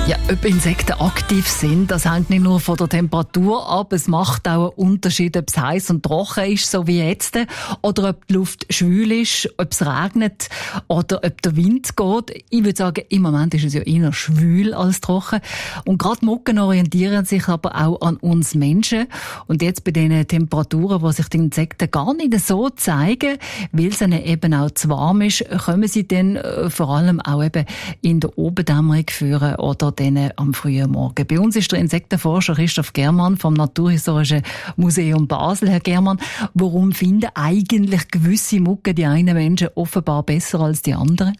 Ja, ob Insekten aktiv sind, das hängt nicht nur von der Temperatur ab, es macht auch einen Unterschied, ob es heiß und trocken ist, so wie jetzt, oder ob die Luft schwül ist, ob es regnet oder ob der Wind geht. Ich würde sagen, im Moment ist es ja eher schwül als trocken. Und gerade Mücken orientieren sich aber auch an uns Menschen. Und jetzt bei diesen Temperaturen, wo sich die Insekten gar nicht so zeigen, weil es ihnen eben auch zu warm ist, kommen sie dann vor allem auch eben in der Obendämmerung führen oder dann am frühen Morgen. Bei uns ist der Insektenforscher Christoph Germann vom Naturhistorischen Museum Basel. Herr Germann, warum finden eigentlich gewisse Mücken die einen Menschen offenbar besser als die anderen?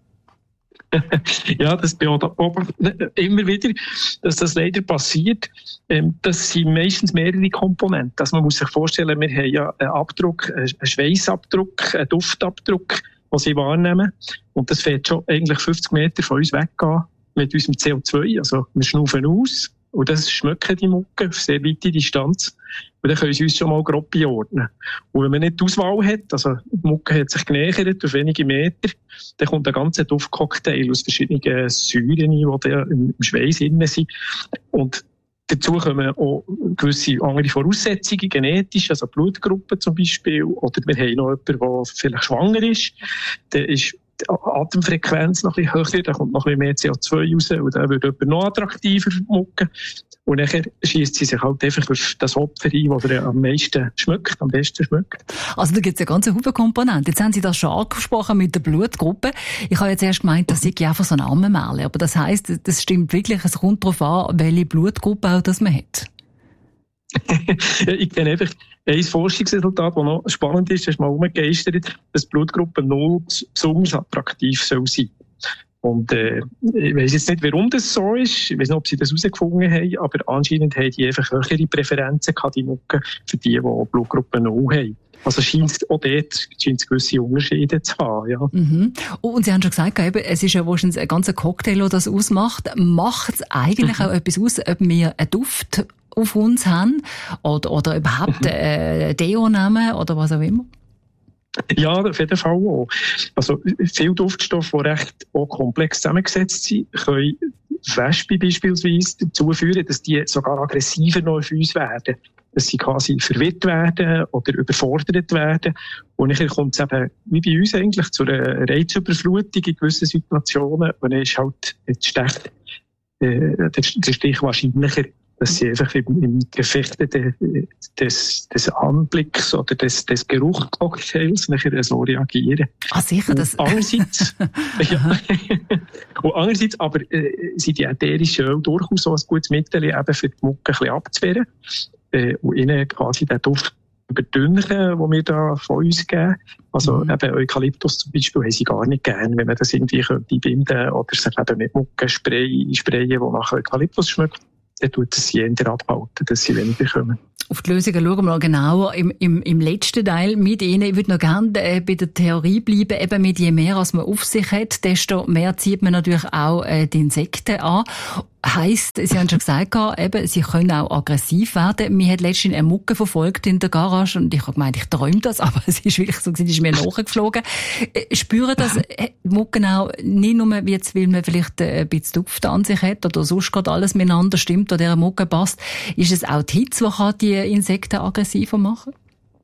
Ja, das beobachtet immer wieder, dass das leider passiert. Das sind meistens mehrere Komponenten. Also man muss sich vorstellen, wir haben ja einen Abdruck, einen Schweissabdruck, einen Duftabdruck, den sie wahrnehmen. Und das fährt schon eigentlich 50 Meter von uns weggehen mit unserem CO2. Also wir schnaufen aus und das schmecken die Mücken auf sehr weite Distanz. Und dann können sie uns schon mal grob einordnen. Und wenn man nicht die Auswahl hat, also die Mucke hat sich genähert auf wenige Meter, dann kommt ein ganzer Duftcocktail aus verschiedenen Säuren, die im Schweiß drin sind. Und dazu kommen auch gewisse andere Voraussetzungen, genetisch, also Blutgruppen zum Beispiel. Oder wir haben noch jemanden, der vielleicht schwanger ist. Der ist die Atemfrequenz noch ein bisschen höher, da kommt noch ein bisschen mehr CO2 raus und dann wird jemand noch attraktiver mucken. Und dann schiesst sie sich halt einfach auf das Opfer ein, das er am meisten schmeckt, am besten schmeckt. Also da gibt es ja ganz viele Komponenten. Jetzt haben Sie das schon angesprochen mit der Blutgruppe. Ich habe jetzt erst gemeint, das sei einfach so ein Ammenmärchen. Aber das heisst, das stimmt wirklich, es kommt darauf an, welche Blutgruppe auch das man hat. Ich kenne einfach ein Forschungsresultat, das noch spannend ist, das ist mal umgegeistert, dass Blutgruppe 0 besonders attraktiv soll sein. Und ich weiss jetzt nicht, warum das so ist. Ich weiss nicht, ob sie das herausgefunden haben, aber anscheinend haben die einfach höhere Präferenzen gehabt, die Mücken, für die Blutgruppe 0 haben. Also scheint auch dort gewisse Unterschiede zu haben, ja. Mhm. Und Sie haben schon gesagt, eben, es ist ja wahrscheinlich ein ganzer Cocktail, der das ausmacht. Macht es eigentlich auch etwas aus, ob wir einen Duft auf uns haben oder überhaupt Deo nehmen oder was auch immer? Ja, auf jeden Fall auch. Also viele Duftstoffe, die recht auch komplex zusammengesetzt sind, können Wespen beispielsweise dazu führen, dass die sogar aggressiver noch auf uns werden. Dass sie quasi verwirrt werden oder überfordert werden. Und dann kommt es eben, wie bei uns eigentlich, zu einer Reizüberflutung in gewissen Situationen. Und dann ist halt der Stich wahrscheinlicher, dass sie einfach im Gefecht des Anblicks oder des Geruchcocktails nachher so reagieren. Ah, sicher. Und andererseits, und andererseits aber sind die ätherischen Öle durchaus so ein gutes Mittel, eben für die Mücken ein bisschen abzuwehren. Und ihnen quasi den Duft überdünnen, den wir da von uns geben. Also eben Eukalyptus zum Beispiel haben sie gar nicht gern, wenn man das irgendwie könnte binden oder sich eben mit Muckenspray sprayen, die nach Eukalyptus schmeckt. Dann tut es sie eher abhalten, dass sie weniger kommen. Auf die Lösungen schauen wir noch genauer im letzten Teil mit Ihnen. Ich würde noch gerne bei der Theorie bleiben, eben mit je mehr als man auf sich hat, desto mehr zieht man natürlich auch die Insekten an. Heisst, Sie haben schon gesagt, eben, sie können auch aggressiv werden. Mir hat letztens eine Mucke verfolgt in der Garage und ich habe gemeint, ich träume das, aber es ist wirklich so, sie ist mir nachgeflogen. Spüren das Mucken auch nicht nur, weil man vielleicht ein bisschen Duft an sich hat oder sonst gerade alles miteinander stimmt oder der Mucke passt. Ist es auch die Hitze, die die Insekten aggressiver machen?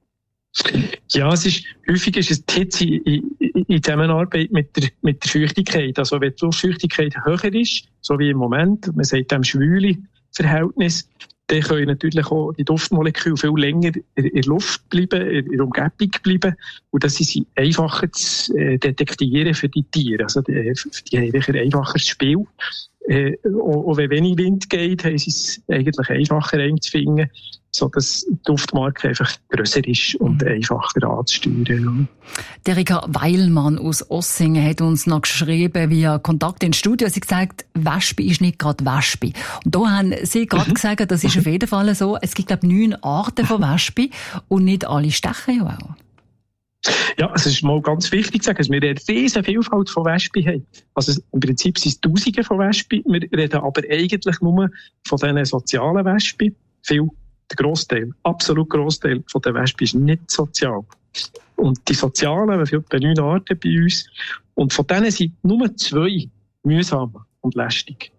Ja, häufig ist es die Hitze in Zusammenarbeit mit der Feuchtigkeit. Also wenn die Luftfeuchtigkeit höher ist, so wie im Moment, man sagt dem schwüle Verhältnis, dann können natürlich auch die Duftmoleküle viel länger in der Luft bleiben, in der Umgebung bleiben. Und das ist einfacher zu detektieren für die Tiere. Also die haben ein einfaches Spiel. Auch wenn wenig Wind geht, haben sie es eigentlich einfacher einzufinden, sodass die Duftmarke einfach grösser ist und einfacher anzusteuern. Der Erika Weilmann aus Ossingen hat uns noch geschrieben via Kontakt ins Studio. Sie hat gesagt, Wespe ist nicht gerade Wespe. Und da haben Sie gerade gesagt, das ist auf jeden Fall so. Es gibt, glaube ich, 9 Arten von Wespe und nicht alle stechen ja auch. Ja, es ist mal ganz wichtig zu sagen, dass wir eine riesige Vielfalt von Wespen haben. Also im Prinzip sind es Tausende von Wespen. Wir reden aber eigentlich nur von diesen sozialen Wespen. Der Grossteil, absolut Grossteil von den Wespen ist nicht sozial. Und die sozialen, wir haben etwa 9 Arten bei uns. Und von denen sind nur 2 mühsam und lästig.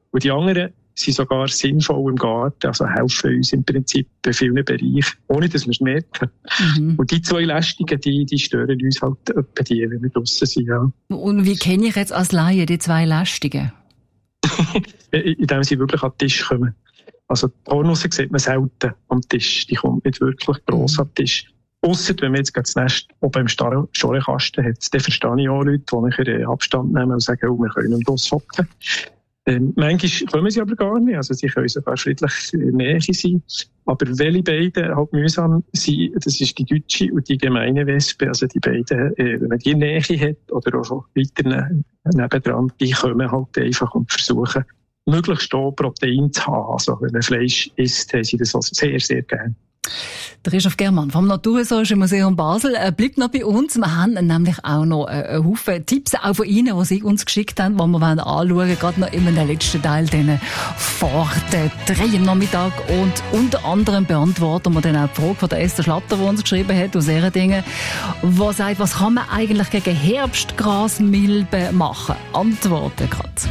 Und die anderen sind sogar sinnvoll im Garten, also helfen uns im Prinzip in vielen Bereichen, ohne dass wir es merken. Und die 2 Lästungen, die stören uns halt etwa wenn wir draussen sind. Ja. Und wie kenne ich jetzt als Laie die 2 Lästungen? Indem sie wirklich an den Tisch kommen. Also die Hornusse sieht man selten am Tisch. Die kommt nicht wirklich gross an den Tisch. Ausser wenn man jetzt das Nest oben im Schorlenkasten hat, dann verstehe ich auch Leute, die nachher Abstand nehmen und sagen, wir können nicht aushocken. Manchmal kommen sie aber gar nicht, also sie können sogar friedlich in der Nähe sein. Aber welche beiden halt mühsam sind, das ist die deutsche und die gemeine Wespe, also die beiden, wenn man die Nähe hat oder auch weiter nebendran, die kommen halt einfach und versuchen, möglichst auch Protein zu haben. Also wenn man Fleisch isst, haben sie das also sehr, sehr gerne. Der Christoph Germann vom Naturhistorischen Museum Basel bleibt noch bei uns. Wir haben nämlich auch noch einen Haufen Tipps auch von Ihnen, die Sie uns geschickt haben, die wir anschauen wollen, gerade noch in den letzten Teil, diesen Fahrten 3 am Nachmittag. Und unter anderem beantworten wir dann auch die Frage von der Esther Schlatter, die uns geschrieben hat, aus Ehredingen, die sagt, was kann man eigentlich gegen Herbstgrasmilben machen? Antworten gerade.